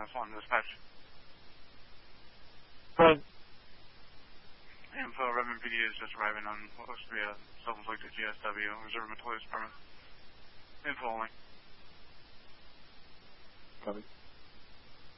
Swan Dispatch. Right. Info, Redmond PD is just arriving on what looks to be a self-inflicted GSW, reserve a police permit. Info only. Copy.